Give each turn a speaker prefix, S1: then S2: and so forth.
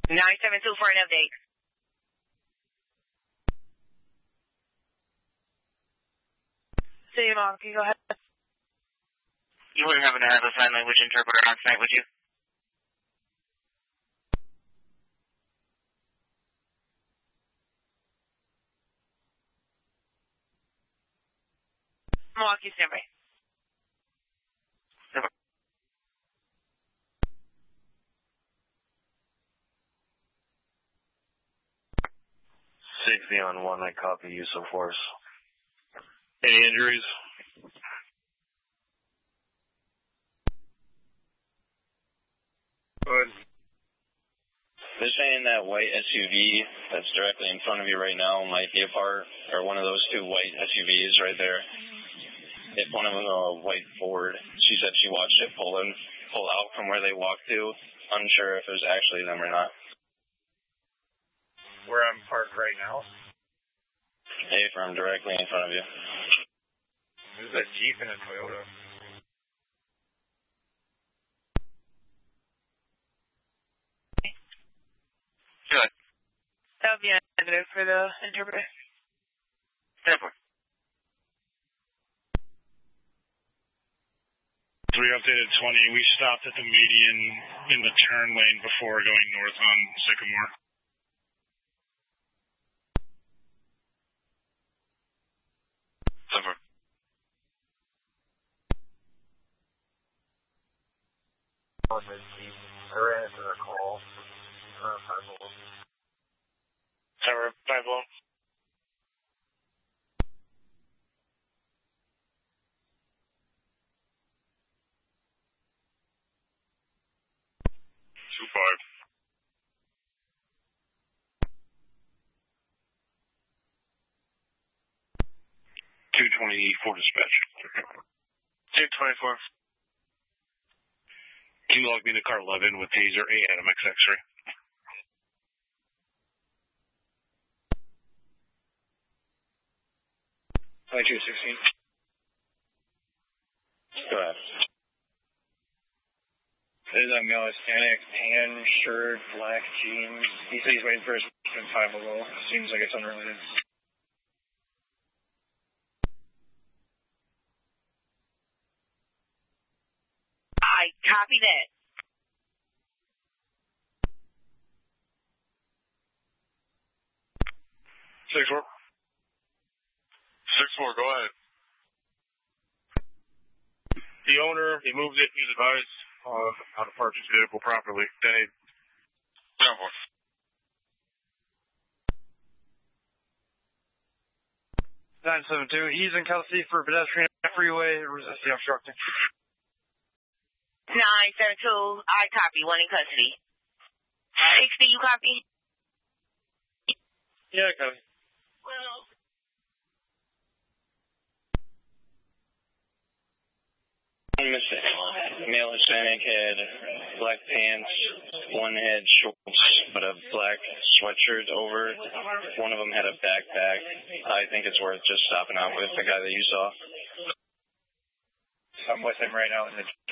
S1: 972 for an update.
S2: City Mom, can you go ahead?
S1: You wouldn't happen to have a sign language interpreter on site, would you?
S2: Milwaukee, standby.
S3: 60 on 1, I copy use of force. Any injuries?
S4: Good. They're saying that white SUV that's directly in front of you right now might be a part, or one of those two white SUVs right there. If one of them a white Ford, she said she watched it pull out from where they walked to. Unsure if it was actually them or not.
S5: Where I'm parked right now?
S4: Hey, from directly in front of you.
S5: There's a Jeep and a Toyota.
S1: Good.
S2: That would be a negative for the interpreter.
S1: 10-4.
S6: 3 updated 20. We stopped at the median in the turn lane before going north on Sycamore.
S5: I ran into a call.
S6: Tower 5 low.
S3: Five. 224 dispatch.
S6: 224.
S3: Can you log me into car 11 with taser 8 Adam X X-ray?
S4: Go ahead.
S5: There's a male Hispanic, tan shirt, black jeans. He said he's waiting for his 5 below. Seems like it's unrelated.
S1: I copy that.
S3: Six four. 6-4, go ahead. The owner, he moved it, he's advised how to park his vehicle properly. Then
S2: 972, he's in Kelsey for pedestrian freeway, resisting obstructing.
S1: 972, I copy, 1 in custody. 60, you copy?
S3: Yeah, I copy.
S1: Well.
S4: Male Hispanic had black pants, one had shorts, but a black sweatshirt over. One of them had a backpack. I think it's worth just stopping out with the guy that you saw.
S5: I'm with him right now in the